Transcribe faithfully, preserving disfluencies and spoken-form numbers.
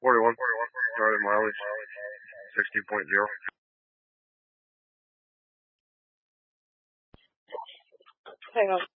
forty-one. Driving mileage. sixty point zero. Hang on.